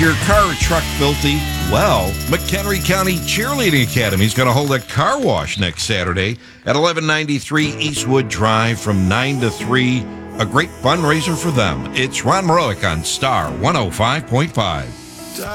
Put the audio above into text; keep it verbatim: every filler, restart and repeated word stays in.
your car or truck filthy? Well, McHenry County Cheerleading Academy is going to hold a car wash next Saturday at eleven ninety-three Eastwood Drive from nine to three. A great fundraiser for them. It's Ron Morowick on Star one oh five point five.